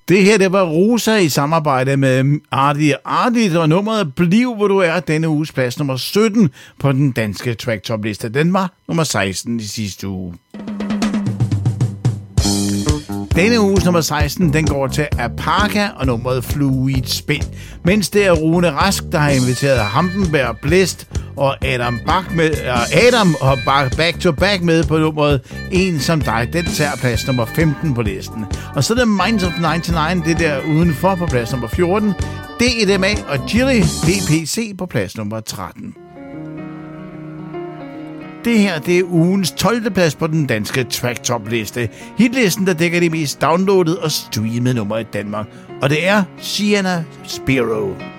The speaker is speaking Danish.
Det her, det var Rosa i samarbejde med Artie, og nummeret Bliv, hvor du er, denne uges plads nummer 17 på den danske track-top-liste. Den var nummer 16 i sidste uge. Denne uges nummer 16, den går til Apaka og nummeret Fluid Spin. Mens det er Rune Rask, der har inviteret Hampenberg Blæst og Adam og Back to Back med på nummeret En som dig. Den tager plads nummer 15 på listen. Og så er det Minds of 99, det der udenfor på plads nummer 14. DMA og Chili PPC på plads nummer 13. Det her, det er ugens 12. plads på den danske track-top-liste. Hitlisten, der dækker de mest downloadede og streamede numre i Danmark. Og det er Sienna Spiro.